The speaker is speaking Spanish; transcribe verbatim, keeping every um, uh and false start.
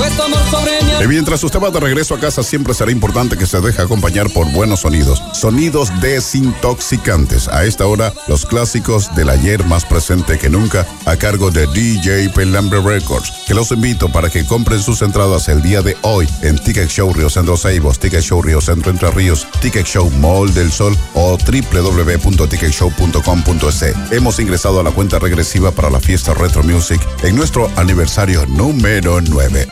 tu amor sobre mí. Y mientras usted va de regreso a casa, siempre será importante que se deje acompañar por buenos sonidos. Sonidos desintoxicantes. A esta hora, los clásicos del ayer más presente que nunca, a cargo de D J Pelambre Records, que los invito para que compren sus entradas el día de hoy en Ticket Show Río Centro Ceibos, Ticket Show Río Centro Entre Ríos, Ticket Show Mall del Sol o w w w punto ticket show punto com punto es. Hemos ingresado a la cuenta regresiva para la fiesta Retro Music en nuestro aniversario número nueve.